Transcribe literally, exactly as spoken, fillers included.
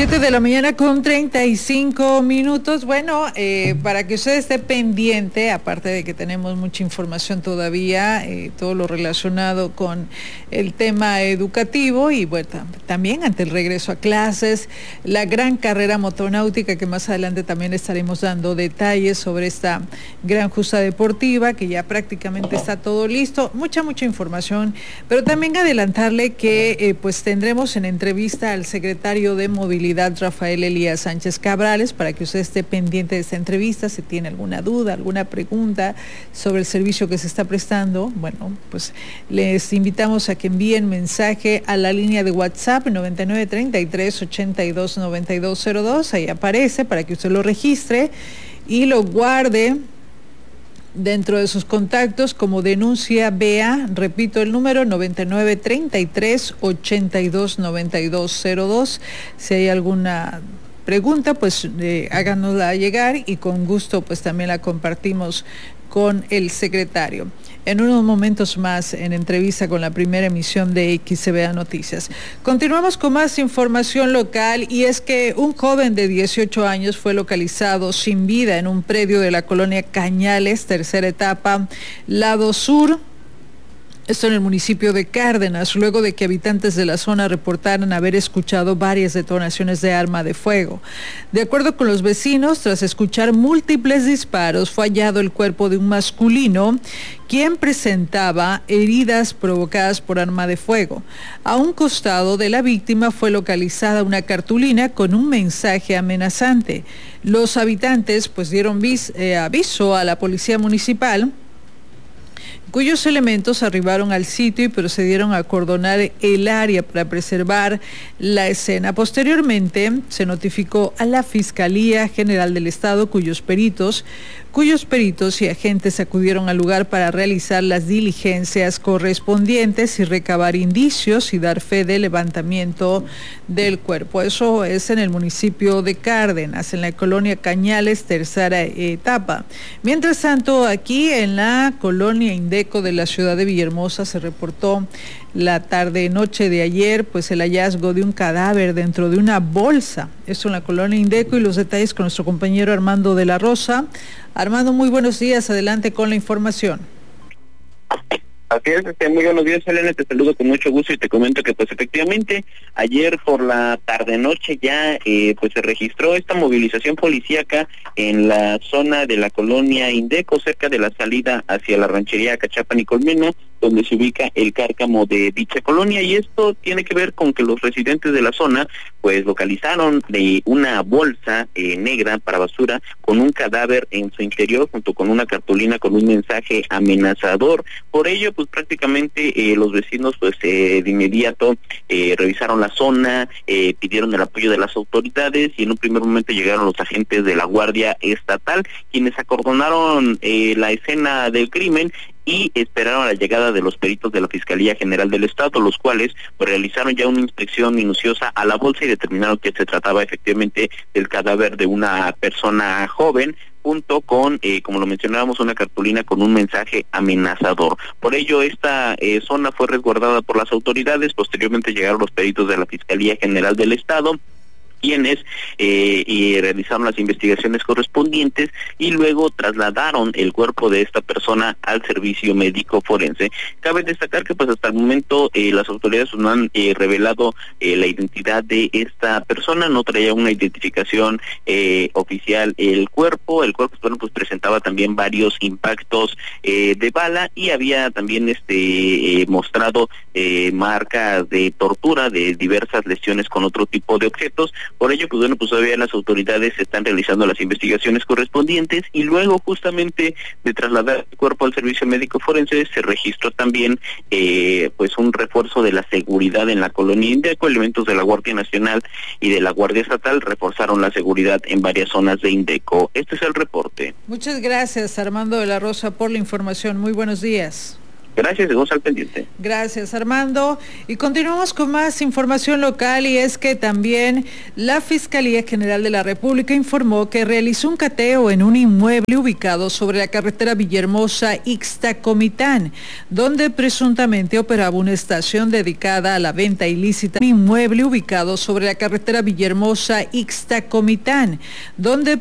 Siete de la mañana con treinta y cinco minutos. Bueno, eh, para que usted esté pendiente, aparte de que tenemos mucha información todavía, eh, todo lo relacionado con el tema educativo y bueno, también ante el regreso a clases, la gran carrera motonáutica que más adelante también estaremos dando detalles sobre esta gran justa deportiva que ya prácticamente está todo listo. Mucha, mucha información, pero también adelantarle que eh, pues tendremos en entrevista al secretario de Movilidad, Rafael Elías Sánchez Cabrales, para que usted esté pendiente de esta entrevista. Si tiene alguna duda, alguna pregunta sobre el servicio que se está prestando, bueno, pues les invitamos a que envíen mensaje a la línea de WhatsApp noventa y nueve, treinta y tres, ochenta y dos, noventa y dos cero dos, ahí aparece para que usted lo registre y lo guarde dentro de sus contactos como denuncia B A. Repito el número noventa y nueve, treinta y tres, ochenta y dos, noventa y dos cero dos. Si hay alguna pregunta, pues eh, háganosla llegar y con gusto pues también la compartimos con el secretario. En unos momentos más, en entrevista con la primera emisión de X C B A Noticias. Continuamos con más información local, y es que un joven de dieciocho años fue localizado sin vida en un predio de la colonia Cañales, tercera etapa, lado sur. Esto en el municipio de Cárdenas, luego de que habitantes de la zona reportaran haber escuchado varias detonaciones de arma de fuego. De acuerdo con los vecinos, tras escuchar múltiples disparos, fue hallado el cuerpo de un masculino quien presentaba heridas provocadas por arma de fuego. A un costado de la víctima fue localizada una cartulina con un mensaje amenazante. Los habitantes pues dieron vis, eh, aviso a la policía municipal, cuyos elementos arribaron al sitio y procedieron a acordonar el área para preservar la escena. Posteriormente, se notificó a la Fiscalía General del Estado, cuyos peritos, cuyos peritos y agentes acudieron al lugar para realizar las diligencias correspondientes y recabar indicios y dar fe del levantamiento del cuerpo. Eso es en el municipio de Cárdenas, en la colonia Cañales, tercera etapa. Mientras tanto, aquí en la colonia Indeco de la ciudad de Villahermosa se reportó la tarde-noche de ayer pues el hallazgo de un cadáver dentro de una bolsa. Esto en la colonia Indeco, y los detalles con nuestro compañero Armando de la Rosa. Armando, muy buenos días, adelante con la información. Así es, este, muy buenos días, Elena, te saludo con mucho gusto y te comento que pues efectivamente ayer por la tarde-noche ya eh, pues se registró esta movilización policíaca en la zona de la colonia Indeco, cerca de la salida hacia la ranchería Cachapan y Colmena, donde se ubica el cárcamo de dicha colonia, y esto tiene que ver con que los residentes de la zona pues localizaron de una bolsa eh, negra para basura con un cadáver en su interior junto con una cartulina con un mensaje amenazador. Por ello pues prácticamente eh, los vecinos pues eh, de inmediato eh, revisaron la zona, eh, pidieron el apoyo de las autoridades, y en un primer momento llegaron los agentes de la Guardia Estatal, quienes acordonaron eh, la escena del crimen y esperaron a la llegada de los peritos de la Fiscalía General del Estado, los cuales pues realizaron ya una inspección minuciosa a la bolsa y determinaron que se trataba efectivamente del cadáver de una persona joven, junto con, eh, como lo mencionábamos, una cartulina con un mensaje amenazador. Por ello, esta eh, zona fue resguardada por las autoridades. Posteriormente llegaron los peritos de la Fiscalía General del Estado, quienes eh, y realizaron las investigaciones correspondientes y luego trasladaron el cuerpo de esta persona al servicio médico forense. Cabe destacar que pues hasta el momento eh, las autoridades no han eh, revelado eh, la identidad de esta persona, no traía una identificación eh, oficial el cuerpo, el cuerpo bueno, pues presentaba también varios impactos eh, de bala, y había también este eh, mostrado eh, marcas de tortura de diversas lesiones con otro tipo de objetos. Por ello, pues bueno, pues todavía las autoridades están realizando las investigaciones correspondientes, y luego justamente de trasladar el cuerpo al servicio médico forense se registró también eh, pues un refuerzo de la seguridad en la colonia Indeco. Elementos de la Guardia Nacional y de la Guardia Estatal reforzaron la seguridad en varias zonas de Indeco. Este es el reporte. Muchas gracias, Armando de la Rosa, por la información. Muy buenos días. Gracias, seguimos al pendiente. Gracias, Armando. Y continuamos con más información local, y es que también la Fiscalía General de la República informó que realizó un cateo en un inmueble ubicado sobre la carretera Villahermosa-Ixtacomitán, donde presuntamente operaba una estación dedicada a la venta ilícita. Un inmueble ubicado sobre la carretera Villahermosa-Ixtacomitán, donde